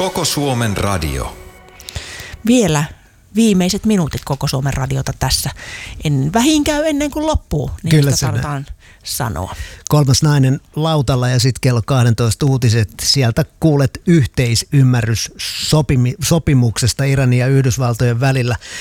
Koko Suomen radio. Vielä viimeiset minuutit Koko Suomen radiota tässä. En vähin käy ennen kuin loppuu, niin Kyllä sitä tarvitaan sanoa. Kolmas nainen lautalla ja sitten kello 12 uutiset. Sieltä kuulet yhteisymmärryssopimuksesta Iranin ja Yhdysvaltojen välillä.